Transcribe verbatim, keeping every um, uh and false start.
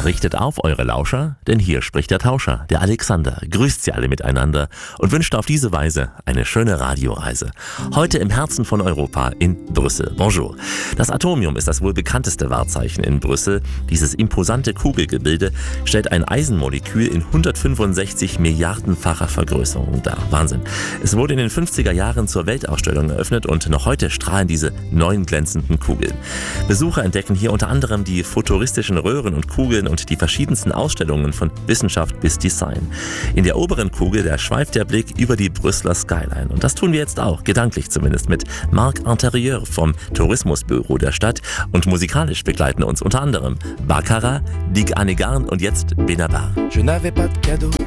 Richtet auf eure Lauscher, denn hier spricht der Tauscher, der Alexander, grüßt sie alle miteinander und wünscht auf diese Weise eine schöne Radioreise. Heute im Herzen von Europa in Brüssel. Bonjour. Das Atomium ist das wohl bekannteste Wahrzeichen in Brüssel. Dieses imposante Kugelgebilde stellt ein Eisenmolekül in hundertfünfundsechzig Milliardenfacher Vergrößerung dar. Wahnsinn. Es wurde in den fünfziger Jahren zur Weltausstellung eröffnet und noch heute strahlen diese neun glänzenden Kugeln. Besucher entdecken hier unter anderem die futuristischen Röhren und Kugeln und die verschiedensten Ausstellungen von Wissenschaft bis Design. In der oberen Kugel, da schweift der Blick über die Brüsseler Skyline. Und das tun wir jetzt auch, gedanklich zumindest, mit Marc Interieur vom Tourismusbüro der Stadt. Und musikalisch begleiten uns unter anderem Baccarat, Dig Anegarn und jetzt Benabar. Je n'avais pas de cadeau.